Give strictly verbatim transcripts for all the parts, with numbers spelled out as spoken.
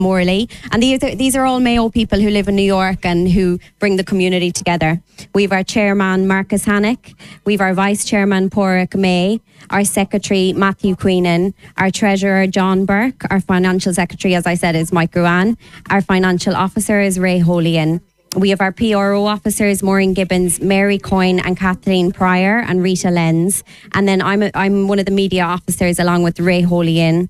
Morley. And these are, these are all Mayo people who live in New York and who bring the community together. We have our chairman, Marcus Hannock. We have our vice chairman, Porrick May. Our secretary, Matthew Queenan. Our treasurer, John Burke. Our financial secretary, as I said, is Mike Ruan. Our financial officer is Ray Holian. We have our P R O officers, Maureen Gibbons, Mary Coyne and Kathleen Pryor and Rita Lenz. And then I'm a, I'm one of the media officers along with Ray Holian.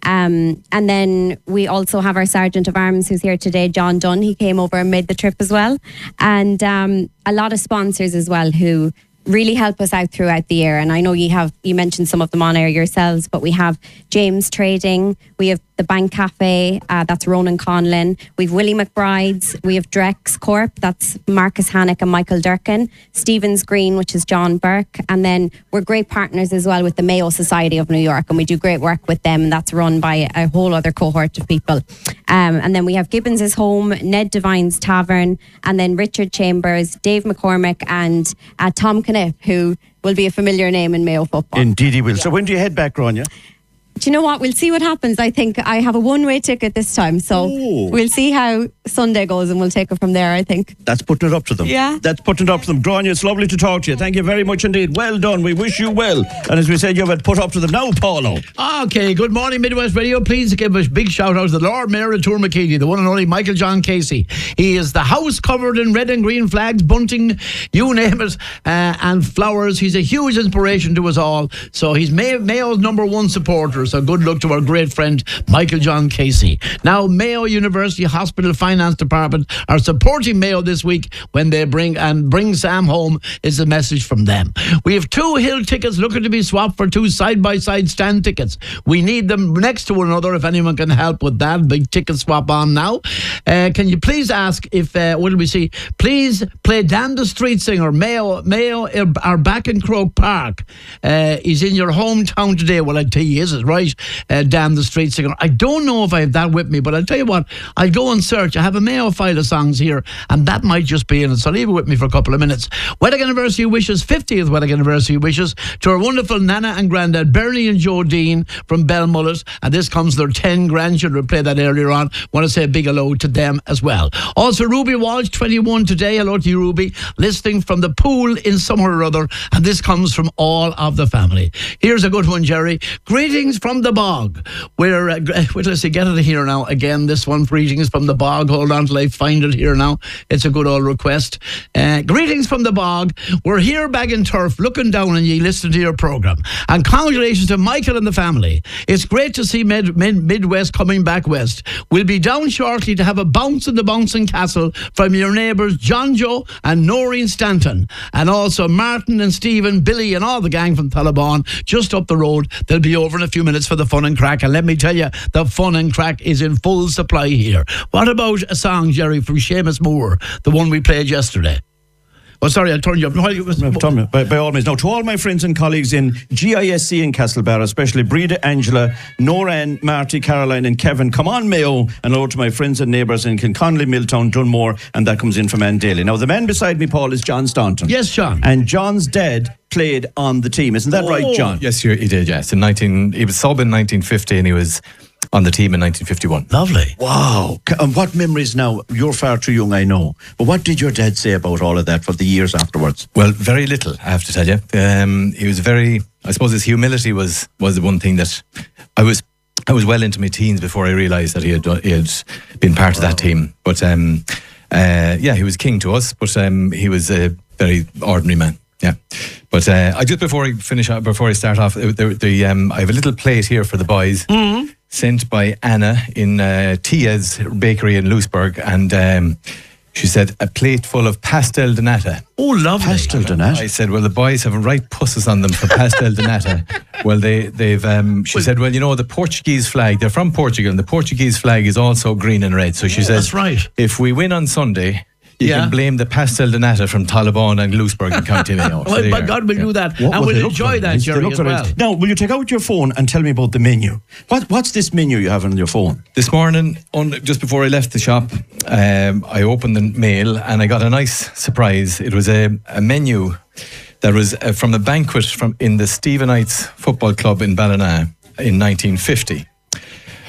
Um, and then we also have our Sergeant of Arms who's here today, John Dunn. He came over and made the trip as well. And um, a lot of sponsors as well who really help us out throughout the year. And I know you have, you mentioned some of them on air yourselves, but we have James Trading, we have the Bank Cafe, uh, that's Ronan Conlon, we have Willie McBride's, we have Drex Corp, that's Marcus Hannock and Michael Durkin, Stevens Green, which is John Burke, and then we're great partners as well with the Mayo Society of New York, and we do great work with them, and that's run by a whole other cohort of people. Um, and then we have Gibbons' Home, Ned Devine's Tavern, and then Richard Chambers, Dave McCormick, and uh, Tom Knipp, who will be a familiar name in Mayo football. Indeed he will. Yeah. So when do you head back, Grania? Do you know what? We'll see what happens. I think I have a one-way ticket this time, so Ooh. We'll see how Sunday goes and we'll take it from there, I think. That's putting it up to them. Yeah. That's putting it up to them. Grania, it's lovely to talk to you. Thank you very much indeed. Well done. We wish you well. And as we said, you have it put up to them now, Paulo. Okay, good morning, Midwest Radio. Please give a big shout out to the Lord Mayor of Tourmakeely, the one and only Michael John Casey. He is the house covered in red and green flags, bunting, you name it, uh, and flowers. He's a huge inspiration to us all. So he's May- Mayo's number one supporter. So good luck to our great friend Michael John Casey. Now, Mayo University Hospital Finance Department are supporting Mayo this week when they bring and bring Sam home is the message from them. We have two Hill tickets looking to be swapped for two side-by-side stand tickets. We need them next to one another if anyone can help with that. Big ticket swap on now. Uh, can you please ask if, uh, what do we see? Please play Dan the Street Singer. Mayo, Mayo are back in Croke Park. Uh, he's in your hometown today. Well, I tell you, is it right? Uh, Dan the Street Singer. I don't know if I have that with me, but I'll tell you what, I'll go and search. I have a Mayo file of songs here, and that might just be in it, so leave it with me for a couple of minutes. Wedding anniversary wishes, fiftieth wedding anniversary wishes to our wonderful Nana and Grandad, Bernie and Joe Dean from Belmullet, and this comes to their ten grandchildren. We played that earlier on. Want to say a big hello to them as well. Also, Ruby Walsh, twenty-one today. Hello to you, Ruby. Listening from the pool in somewhere or other, and this comes from all of the family. Here's a good one, Jerry. Greetings from the bog. We're, uh, wait till I say, get it here now. Again, this one, greetings from the bog. Hold on till I find it here now. It's a good old request. Uh, greetings from the bog. We're here back in Turf, looking down on you, listening to your programme. And congratulations to Michael and the family. It's great to see Mid- Mid- Midwest coming back west. We'll be down shortly to have a bounce in the bouncing castle from your neighbours John Joe and Noreen Stanton. And also Martin and Stephen, Billy and all the gang from Taliban just up the road. They'll be over in a few minutes for the fun and crack. And let me tell you, the fun and crack is in full supply here. What about a song, Jerry, from Seamus Moore, the one we played yesterday? Oh, sorry, I turned you up. No, by, by all means. Now, to all my friends and colleagues in G I S C in Castlebar, especially Breda, Angela, Noran, Marty, Caroline and Kevin, come on Mayo, and hello to my friends and neighbours in Kinconley, Milltown, Dunmore, and that comes in from Ann Daly. Now, the man beside me, Paul, is John Staunton. Yes, John. And John's dad played on the team. Isn't that oh. right, John? Yes, he did, yes. In nineteen, he was sub in nineteen fifty and he was on the team in nineteen fifty-one. Lovely. Wow. And what memories now? You're far too young, I know. But what did your dad say about all of that for the years afterwards? Well, very little, I have to tell you. Um, he was very, I suppose his humility was, was the one thing that I was I was well into my teens before I realised that he had, he had been part wow. of that team. But um, uh, yeah, he was king to us, but um, he was a very ordinary man. Yeah, but uh, I just before I finish up, before I start off, the, the um, I have a little plate here for the boys, mm-hmm. sent by Anna in uh, Tia's Bakery in Lewisburg, and um, she said a plate full of pastel de nata. Oh, lovely! Pastel de nata. I said, well, the boys have right pusses on them for pastel de nata. Well, they they've. Um, she well, said, well, you know, the Portuguese flag. They're from Portugal, and the Portuguese flag is also green and red. So she oh, says, that's right. If we win on Sunday, you yeah. can blame the pastel de nata from Taliban and Lewisburg in County Mayo. Well, so by God, we'll yeah. do that. What, and we'll enjoy that, Jerry, as well. Right. Now, will you take out your phone and tell me about the menu? What What's this menu you have on your phone? This morning, on, just before I left the shop, um, I opened the mail and I got a nice surprise. It was a, a menu that was uh, from the banquet from in the Stephenites Football Club in Ballina in nineteen fifty.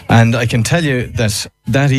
And I can tell you that that